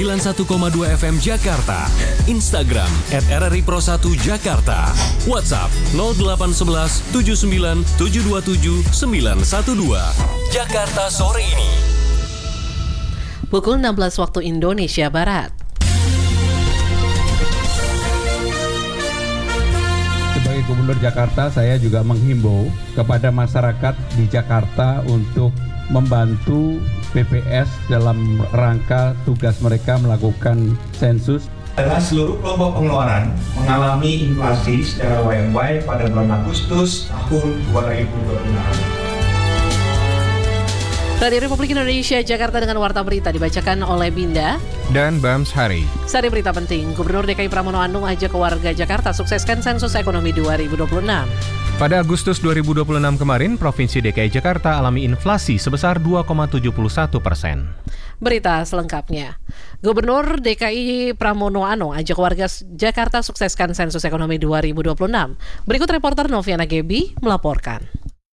91,2 FM Jakarta, Instagram @RRI Pro1 Jakarta, WhatsApp 0811 79 727 912. Jakarta sore ini. Pukul 16 waktu Indonesia Barat. Sebagai Gubernur Jakarta, saya juga menghimbau kepada masyarakat di Jakarta untuk membantu BPS dalam rangka tugas mereka melakukan sensus. Adalah seluruh kelompok pengeluaran mengalami inflasi secara YoY pada bulan Agustus tahun 2026. Radio Republik Indonesia Jakarta dengan Warta Berita dibacakan oleh Binda dan Bams Hari. Sari berita penting, Gubernur DKI Pramono Anung ajak warga Jakarta sukseskan sensus ekonomi 2026. Pada Agustus 2026 kemarin, Provinsi DKI Jakarta alami inflasi sebesar 2,71%. Berita selengkapnya, Gubernur DKI Pramono Anung ajak warga Jakarta sukseskan sensus ekonomi 2026. Berikut reporter Noviana Gebi melaporkan.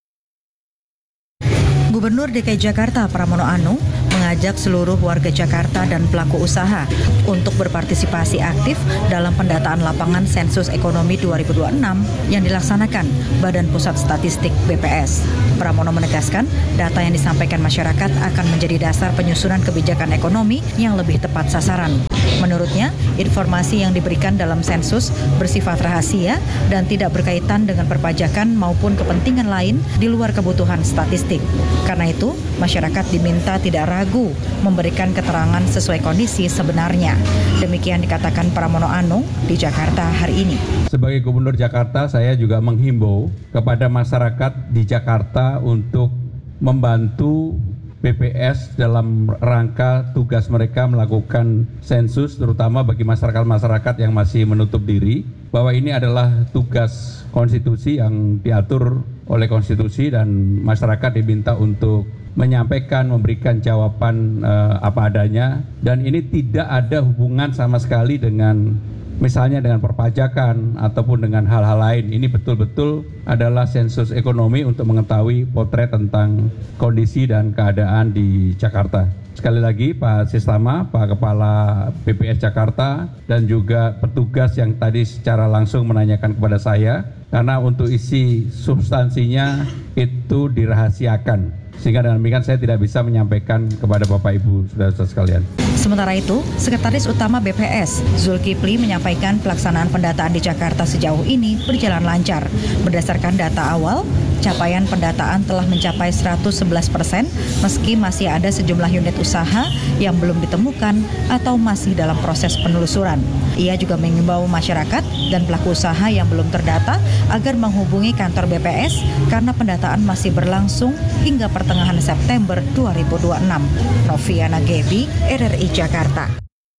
Gubernur DKI Jakarta Pramono Anung mengajak seluruh warga Jakarta dan pelaku usaha untuk berpartisipasi aktif dalam pendataan lapangan sensus ekonomi 2026 yang dilaksanakan Badan Pusat Statistik BPS. Pramono menegaskan, data yang disampaikan masyarakat akan menjadi dasar penyusunan kebijakan ekonomi yang lebih tepat sasaran. Menurutnya, informasi yang diberikan dalam sensus bersifat rahasia dan tidak berkaitan dengan perpajakan maupun kepentingan lain di luar kebutuhan statistik. Karena itu, masyarakat diminta tidak ragu memberikan keterangan sesuai kondisi sebenarnya. Demikian dikatakan Pramono Anung di Jakarta hari ini. Sebagai Gubernur Jakarta, saya juga menghimbau kepada masyarakat di Jakarta untuk membantu BPS dalam rangka tugas mereka melakukan sensus, terutama bagi masyarakat-masyarakat yang masih menutup diri, bahwa ini adalah tugas konstitusi yang diatur oleh konstitusi dan masyarakat diminta untuk menyampaikan, memberikan jawaban apa adanya, dan ini tidak ada hubungan sama sekali dengan misalnya dengan perpajakan ataupun dengan hal-hal lain. Ini betul-betul adalah sensus ekonomi untuk mengetahui potret tentang kondisi dan keadaan di Jakarta. Sekali lagi Pak Sistama, Pak Kepala BPS Jakarta, dan juga petugas yang tadi secara langsung menanyakan kepada saya, karena untuk isi substansinya itu dirahasiakan. Sehingga dengan demikian saya tidak bisa menyampaikan kepada Bapak Ibu saudara-saudara sekalian. Sementara itu, Sekretaris Utama BPS Zulkifli menyampaikan pelaksanaan pendataan di Jakarta sejauh ini berjalan lancar. Berdasarkan data awal, capaian pendataan telah mencapai 111% meski masih ada sejumlah unit usaha yang belum ditemukan atau masih dalam proses penelusuran. Ia juga mengimbau masyarakat dan pelaku usaha yang belum terdata agar menghubungi kantor BPS karena pendataan masih berlangsung hingga pertengahan September 2026. Noviana Gebi, RRI Jakarta.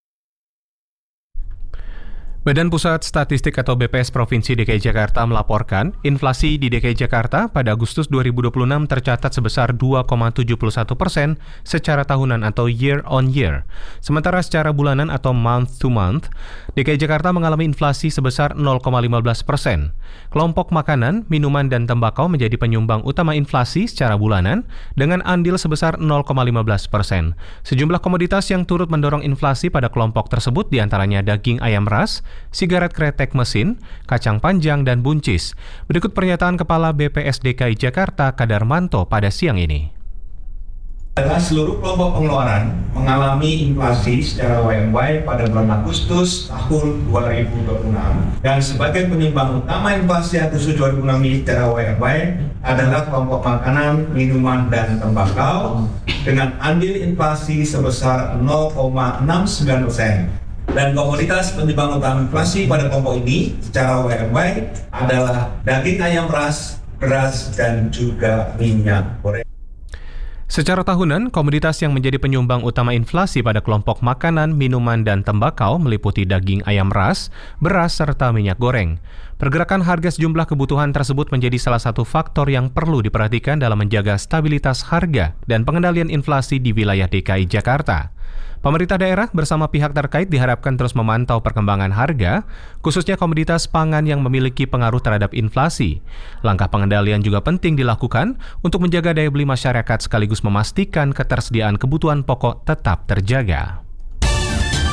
Badan Pusat Statistik atau BPS Provinsi DKI Jakarta melaporkan inflasi di DKI Jakarta pada Agustus 2026 tercatat sebesar 2,71% secara tahunan atau year on year. Sementara secara bulanan atau month to month, DKI Jakarta mengalami inflasi sebesar 0,15%. Kelompok makanan, minuman, dan tembakau menjadi penyumbang utama inflasi secara bulanan dengan andil sebesar 0,15%. Sejumlah komoditas yang turut mendorong inflasi pada kelompok tersebut diantaranya daging ayam ras, sigaret kretek mesin, kacang panjang, dan buncis. Berikut pernyataan Kepala BPS DKI Jakarta Kadarmanto pada siang ini. Adalah seluruh kelompok pengeluaran mengalami inflasi secara YoY pada bulan Agustus tahun 2026. Dan sebagai penyumbang utama inflasi Agustus 2026 secara YoY adalah kelompok makanan, minuman, dan tembakau dengan andil inflasi sebesar 0,69%. Dan komoditas penyumbang utama inflasi pada kelompok ini secara YoY adalah daging ayam ras, beras, dan juga minyak goreng. Secara tahunan, komoditas yang menjadi penyumbang utama inflasi pada kelompok makanan, minuman, dan tembakau meliputi daging ayam ras, beras, serta minyak goreng. Pergerakan harga sejumlah kebutuhan tersebut menjadi salah satu faktor yang perlu diperhatikan dalam menjaga stabilitas harga dan pengendalian inflasi di wilayah DKI Jakarta. Pemerintah daerah bersama pihak terkait diharapkan terus memantau perkembangan harga, khususnya komoditas pangan yang memiliki pengaruh terhadap inflasi. Langkah pengendalian juga penting dilakukan untuk menjaga daya beli masyarakat sekaligus memastikan ketersediaan kebutuhan pokok tetap terjaga.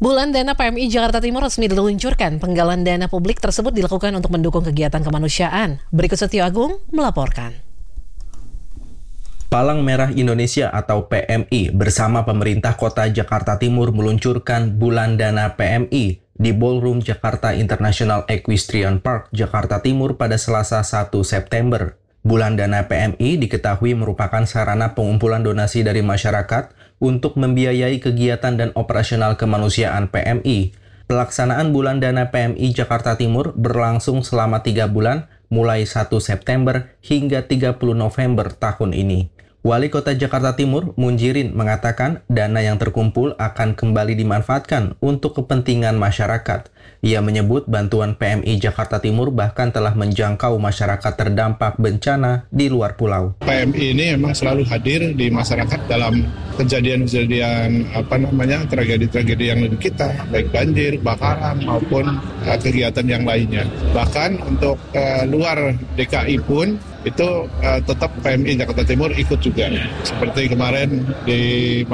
Bulan Dana PMI Jakarta Timur resmi diluncurkan. Penggalan dana publik tersebut dilakukan untuk mendukung kegiatan kemanusiaan. Berikut Setio Agung melaporkan. Palang Merah Indonesia atau PMI bersama pemerintah Kota Jakarta Timur meluncurkan Bulan Dana PMI di Ballroom Jakarta International Equestrian Park, Jakarta Timur pada Selasa 1 September. Bulan Dana PMI diketahui merupakan sarana pengumpulan donasi dari masyarakat untuk membiayai kegiatan dan operasional kemanusiaan PMI. Pelaksanaan Bulan Dana PMI Jakarta Timur berlangsung selama 3 bulan, mulai 1 September hingga 30 November tahun ini. Wali Kota Jakarta Timur, Munjirin, mengatakan dana yang terkumpul akan kembali dimanfaatkan untuk kepentingan masyarakat. Ia menyebut bantuan PMI Jakarta Timur bahkan telah menjangkau masyarakat terdampak bencana di luar pulau. PMI ini memang selalu hadir di masyarakat dalam kejadian-kejadian tragedi-tragedi yang ada di kita, baik banjir, kebakaran maupun kegiatan yang lainnya. Bahkan untuk luar DKI pun itu tetap PMI Jakarta Timur ikut juga. Seperti kemarin di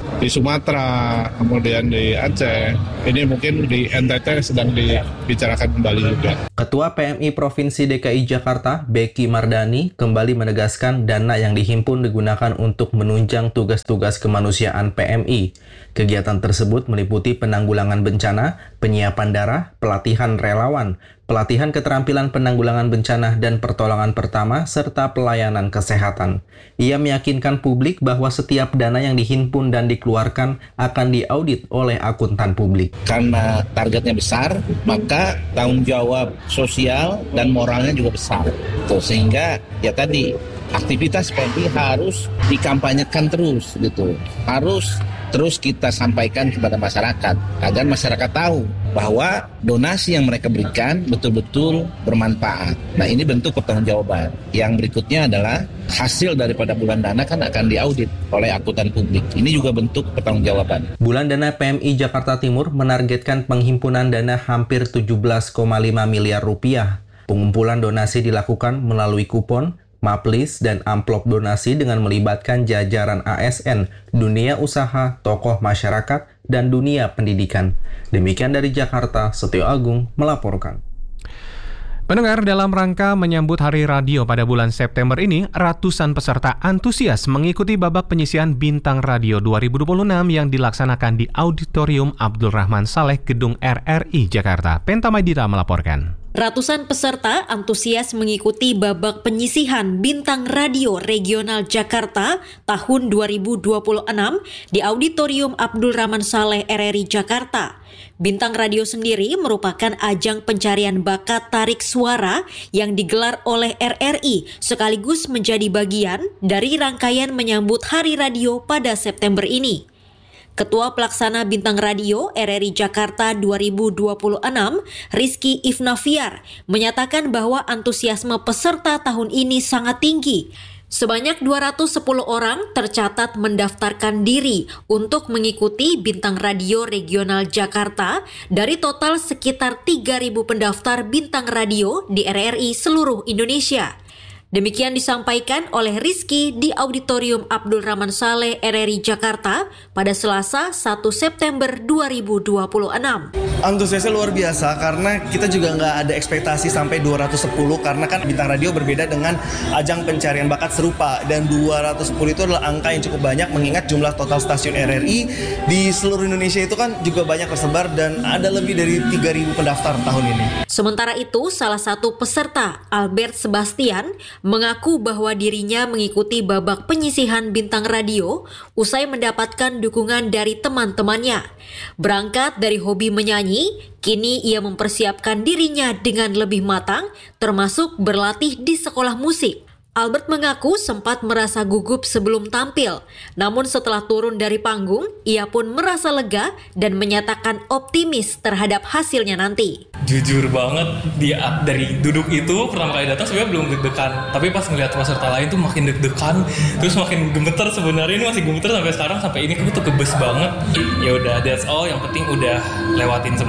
Sumatera, kemudian di Aceh, ini mungkin di NTT sedang dibicarakan kembali juga. Ketua PMI Provinsi DKI Jakarta, Beki Mardani, kembali menegaskan dana yang dihimpun digunakan untuk menunjang tugas-tugas kemanusiaan PMI. Kegiatan tersebut meliputi penanggulangan bencana, penyiapan darah, pelatihan relawan, pelatihan keterampilan penanggulangan bencana dan pertolongan pertama, serta pelayanan kesehatan. Ia meyakinkan publik bahwa setiap dana yang dihimpun dan dikeluarkan akan diaudit oleh akuntan publik. Karena targetnya besar, maka tanggung jawab sosial dan moralnya juga besar. Sehingga ya tadi, aktivitas PMI harus dikampanyekan terus gitu. Harus terus kita sampaikan kepada masyarakat agar masyarakat tahu bahwa donasi yang mereka berikan betul-betul bermanfaat. Nah, ini bentuk pertanggungjawaban. Yang berikutnya adalah hasil daripada bulan dana kan akan diaudit oleh akuntan publik. Ini juga bentuk pertanggungjawaban. Bulan Dana PMI Jakarta Timur menargetkan penghimpunan dana hampir 17,5 miliar rupiah. Pengumpulan donasi dilakukan melalui kupon, maplis, dan amplop donasi dengan melibatkan jajaran ASN, dunia usaha, tokoh masyarakat, dan dunia pendidikan. Demikian dari Jakarta, Setio Agung melaporkan. Pendengar, dalam rangka menyambut Hari Radio pada bulan September ini, ratusan peserta antusias mengikuti babak penyisihan Bintang Radio 2026 yang dilaksanakan di Auditorium Abdul Rahman Saleh, Gedung RRI Jakarta. Penta Maidita melaporkan. Ratusan peserta antusias mengikuti babak penyisihan Bintang Radio Regional Jakarta tahun 2026 di Auditorium Abdul Rahman Saleh RRI Jakarta. Bintang Radio sendiri merupakan ajang pencarian bakat tarik suara yang digelar oleh RRI sekaligus menjadi bagian dari rangkaian menyambut Hari Radio pada September ini. Ketua Pelaksana Bintang Radio RRI Jakarta 2026, Rizky Ifnafiar, menyatakan bahwa antusiasme peserta tahun ini sangat tinggi. Sebanyak 210 orang tercatat mendaftarkan diri untuk mengikuti Bintang Radio Regional Jakarta dari total sekitar 3.000 pendaftar Bintang Radio di RRI seluruh Indonesia. Demikian disampaikan oleh Rizky di Auditorium Abdul Rahman Saleh RRI Jakarta pada Selasa 1 September 2026. Antusiasnya luar biasa karena kita juga nggak ada ekspektasi sampai 210 karena kan Bintang Radio berbeda dengan ajang pencarian bakat serupa dan 210 itu adalah angka yang cukup banyak mengingat jumlah total stasiun RRI di seluruh Indonesia itu kan juga banyak tersebar dan ada lebih dari 3.000 pendaftar tahun ini. Sementara itu, salah satu peserta, Albert Sebastian, mengaku bahwa dirinya mengikuti babak penyisihan Bintang Radio usai mendapatkan dukungan dari teman-temannya. Berangkat dari hobi menyanyi, kini ia mempersiapkan dirinya dengan lebih matang, termasuk berlatih di sekolah musik. Albert mengaku sempat merasa gugup sebelum tampil, namun setelah turun dari panggung, ia pun merasa lega dan menyatakan optimis terhadap hasilnya nanti. Jujur banget, dari duduk itu pertama kali datang sebenarnya belum deg-degan, tapi pas ngeliat peserta lain tuh makin deg-degan, terus makin gemeter. Sebenarnya ini masih gemeter sampai sekarang, sampai ini tuh kebes banget. Ya udah, that's all, yang penting udah lewatin semua.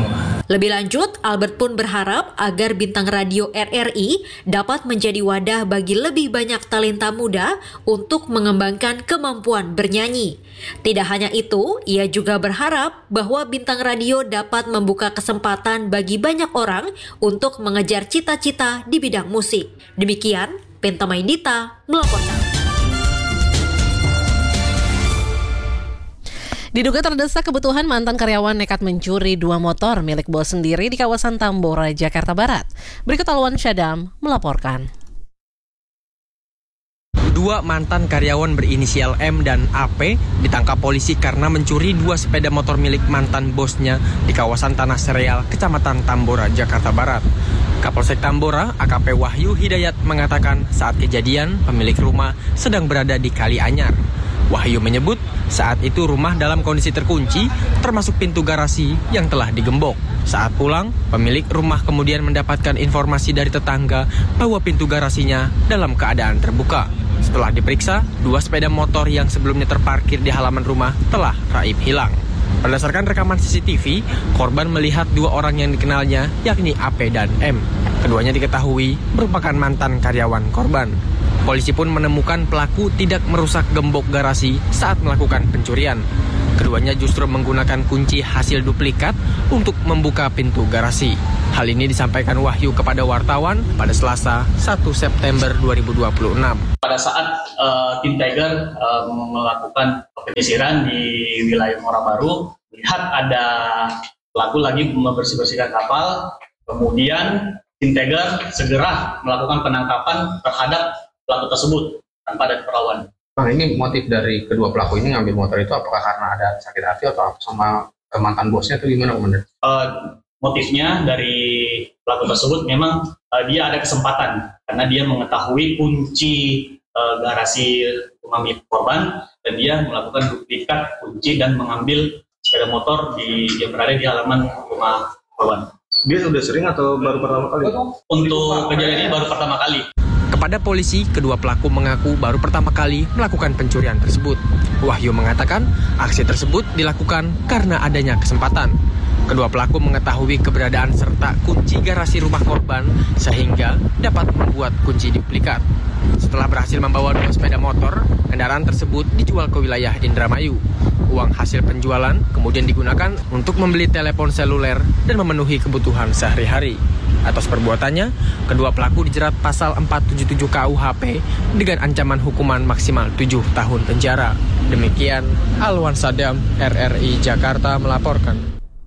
Lebih lanjut, Albert pun berharap agar Bintang Radio RRI dapat menjadi wadah bagi lebih banyak talenta muda untuk mengembangkan kemampuan bernyanyi. Tidak hanya itu, ia juga berharap bahwa Bintang Radio dapat membuka kesempatan bagi banyak orang untuk mengejar cita-cita di bidang musik. Demikian, Penta Maindita melaporkan. Diduga terdesak kebutuhan, mantan karyawan nekat mencuri 2 motor milik bos sendiri di kawasan Tambora, Jakarta Barat. Berikut Alwan Syadam melaporkan. 2 mantan karyawan berinisial M dan AP ditangkap polisi karena mencuri 2 sepeda motor milik mantan bosnya di kawasan Tanah Sereal, Kecamatan Tambora, Jakarta Barat. Kapolsek Tambora, AKP Wahyu Hidayat mengatakan saat kejadian pemilik rumah sedang berada di Kali Anyar. Wahyu menyebut saat itu rumah dalam kondisi terkunci, termasuk pintu garasi yang telah digembok. Saat pulang, pemilik rumah kemudian mendapatkan informasi dari tetangga bahwa pintu garasinya dalam keadaan terbuka. Setelah diperiksa, 2 sepeda motor yang sebelumnya terparkir di halaman rumah telah raib hilang. Berdasarkan rekaman CCTV, korban melihat 2 orang yang dikenalnya, yakni AP dan M. Keduanya diketahui merupakan mantan karyawan korban. Polisi pun menemukan pelaku tidak merusak gembok garasi saat melakukan pencurian. Keduanya justru menggunakan kunci hasil duplikat untuk membuka pintu garasi. Hal ini disampaikan Wahyu kepada wartawan pada Selasa 1 September 2026. Pada saat tim Tiger melakukan penyisiran di wilayah Muara Baru, lihat ada pelaku lagi membersih-bersihkan kapal, kemudian tim Tiger segera melakukan penangkapan terhadap pelaku tersebut tanpa ada perlawanan. Bang, ini motif dari kedua pelaku ini ngambil motor itu apakah karena ada sakit hati atau sama mantan bosnya atau gimana, Komandan? Motifnya dari pelaku tersebut memang dia ada kesempatan karena dia mengetahui kunci garasi rumah milik korban dan dia melakukan duplikat kunci dan mengambil sepeda motor yang berada di halaman rumah korban. Dia sudah sering atau baru pertama kali? Untuk kejadian ini baru pertama kali. Kepada polisi, kedua pelaku mengaku baru pertama kali melakukan pencurian tersebut. Wahyu mengatakan aksi tersebut dilakukan karena adanya kesempatan. Kedua pelaku mengetahui keberadaan serta kunci garasi rumah korban sehingga dapat membuat kunci duplikat. Setelah berhasil membawa 2 sepeda motor, kendaraan tersebut dijual ke wilayah Indramayu. Uang hasil penjualan kemudian digunakan untuk membeli telepon seluler dan memenuhi kebutuhan sehari-hari. Atas perbuatannya, kedua pelaku dijerat pasal 477 KUHP dengan ancaman hukuman maksimal 7 tahun penjara. Demikian, Alwan Sadam, RRI Jakarta melaporkan.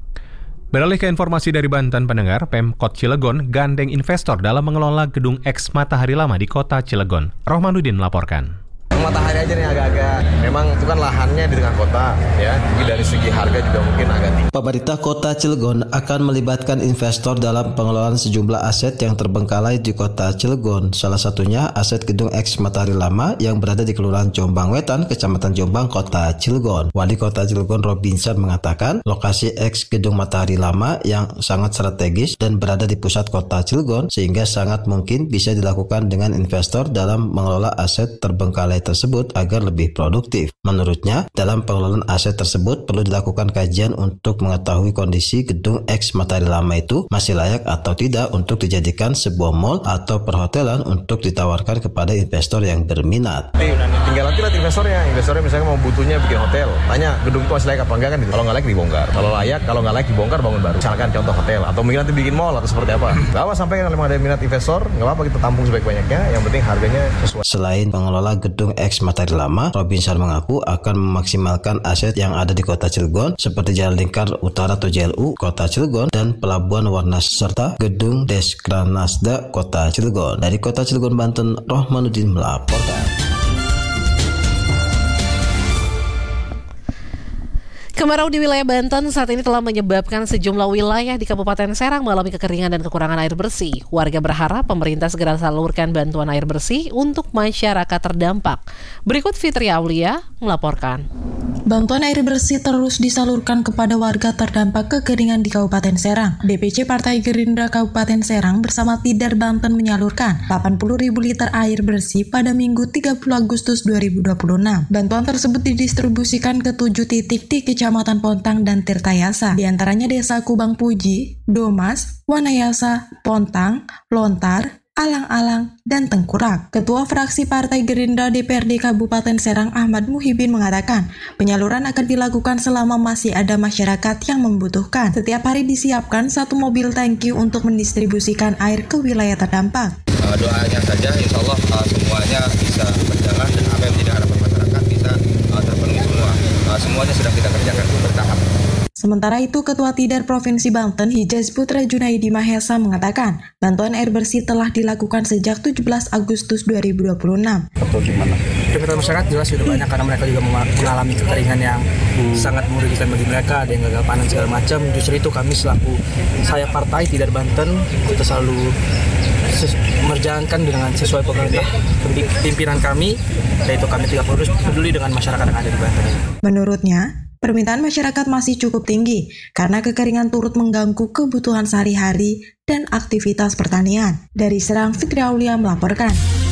Beralih ke informasi dari Banten, pendengar, Pemkot Cilegon gandeng investor dalam mengelola gedung eks Matahari Lama di kota Cilegon. Rohmanuddin melaporkan. Matahari aja nih agak-agak, memang itu kan lahannya di tengah kota ya, jadi dari segi harga juga mungkin agak tinggi. Pemerintah Kota Cilegon akan melibatkan investor dalam pengelolaan sejumlah aset yang terbengkalai di Kota Cilegon. Salah satunya aset gedung eks Matahari Lama yang berada di Kelurahan Jombang Wetan, Kecamatan Jombang, Kota Cilegon. Wali Kota Cilegon Robinson mengatakan lokasi eks gedung Matahari Lama yang sangat strategis dan berada di pusat Kota Cilegon sehingga sangat mungkin bisa dilakukan dengan investor dalam mengelola aset terbengkalai tersebut agar lebih produktif. Menurutnya, dalam pengelolaan aset tersebut perlu dilakukan kajian untuk mengetahui kondisi gedung eks Matahari Lama itu masih layak atau tidak untuk dijadikan sebuah mall atau perhotelan untuk ditawarkan kepada investor yang berminat. Tinggal nanti lihat investornya misalnya mau butuhnya bikin hotel, tanya gedung itu masih layak apa enggak kan gitu. Kalau nggak layak dibongkar, kalau nggak layak dibongkar bangun baru. Misalkan contoh hotel atau mungkin nanti bikin mall atau seperti apa. Nggak apa sampai kalau memang ada minat investor, nggak apa kita tampung sebaik-banyaknya, yang penting harganya sesuai. Selain pengelola gedung eks Matahari Lama, Robinson mengaku akan memaksimalkan aset yang ada di Kota Cilegon seperti Jalan Lingkar Utara atau JLU Kota Cilegon dan Pelabuhan Warnas serta gedung Deskranasda Kota Cilegon. Dari Kota Cilegon, Banten, Rohmanuddin melaporkan. Kemarau di wilayah Banten saat ini telah menyebabkan sejumlah wilayah di Kabupaten Serang mengalami kekeringan dan kekurangan air bersih. Warga berharap pemerintah segera salurkan bantuan air bersih untuk masyarakat terdampak. Berikut Fitri Aulia melaporkan. Bantuan air bersih terus disalurkan kepada warga terdampak kekeringan di Kabupaten Serang. DPC Partai Gerindra Kabupaten Serang bersama Tidar Banten menyalurkan 80.000 liter air bersih pada Minggu 30 Agustus 2026. Bantuan tersebut didistribusikan ke 7 titik di Kecamatan Pontang dan Tirtayasa, di antaranya Desa Kubang Puji, Domas, Wanayasa, Pontang, Lontar, Alang-Alang, dan Tengkurak. Ketua Fraksi Partai Gerindra DPRD Kabupaten Serang Ahmad Muhibin mengatakan, penyaluran akan dilakukan selama masih ada masyarakat yang membutuhkan. Setiap hari disiapkan 1 mobil tangki untuk mendistribusikan air ke wilayah terdampak. Doanya saja, insya Allah semuanya bisa berjalan dan apa yang menjadi harapan masyarakat bisa terpenuhi semua. Semuanya sudah kita kerjakan bertahap. Sementara itu, Ketua Tidar Provinsi Banten, Hijaz Putra Junaidi Mahesa mengatakan, bantuan air bersih telah dilakukan sejak 17 Agustus 2026. Atau gimana? Permintaan masyarakat jelas sudah banyak karena mereka juga mengalami kekeringan yang sangat merugikan bagi mereka, ada yang gagal panen segala macam. Justru itu kami selaku saya partai Tidar Banten, kita selalu menjalankan dengan sesuai pemerintah pimpinan kami, yaitu kami tidak harus peduli dengan masyarakat yang ada di Banten. Menurutnya, permintaan masyarakat masih cukup tinggi karena kekeringan turut mengganggu kebutuhan sehari-hari dan aktivitas pertanian. Dari Serang, Fikri Aulia melaporkan.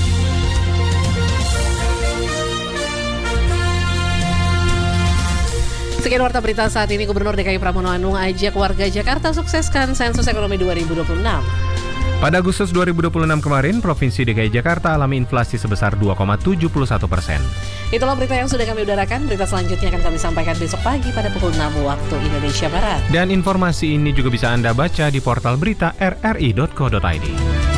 Sekian warta berita saat ini. Gubernur DKI Pramono Anung ajak warga Jakarta sukseskan sensus ekonomi 2026. Pada Agustus 2026 kemarin, Provinsi DKI Jakarta alami inflasi sebesar 2,71%. Itulah berita yang sudah kami udarakan. Berita selanjutnya akan kami sampaikan besok pagi pada pukul 6 waktu Indonesia Barat. Dan informasi ini juga bisa Anda baca di portal berita rri.co.id.